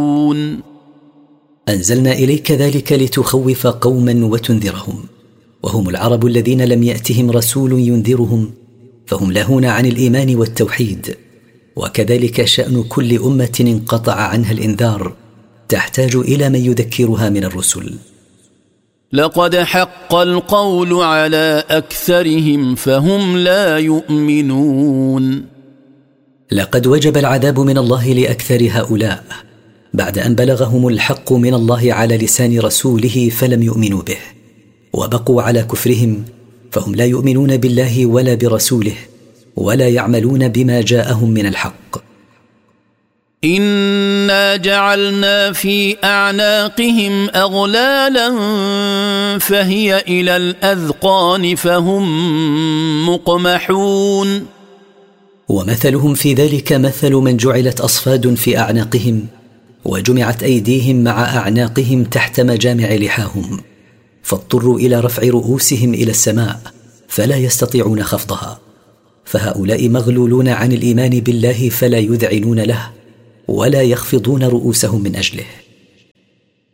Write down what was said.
أنزلنا إليك ذلك لتخوف قوما وتنذرهم، وهم العرب الذين لم يأتهم رسول ينذرهم، فهم لاهون عن الإيمان والتوحيد. وكذلك شأن كل أمة انقطع عنها الإنذار تحتاج إلى من يذكرها من الرسل. لقد حق القول على أكثرهم فهم لا يؤمنون. لقد وجب العذاب من الله لأكثر هؤلاء بعد أن بلغهم الحق من الله على لسان رسوله فلم يؤمنوا به، وبقوا على كفرهم، فهم لا يؤمنون بالله ولا برسوله، ولا يعملون بما جاءهم من الحق. إنا جعلنا في أعناقهم أغلالا فهي إلى الأذقان فهم مقمحون. ومثلهم في ذلك مثل من جعلت أصفاد في أعناقهم وجمعت أيديهم مع أعناقهم تحت مجامع لحاهم، فاضطروا إلى رفع رؤوسهم إلى السماء فلا يستطيعون خفضها، فهؤلاء مغلولون عن الإيمان بالله فلا يذعنون له ولا يخفضون رؤوسهم من أجله.